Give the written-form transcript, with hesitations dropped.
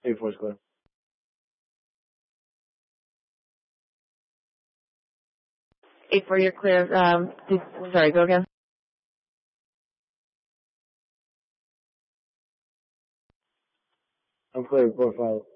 8-4 is clear. 8-4, you're clear. Sorry, go again. I'm clear. Report file.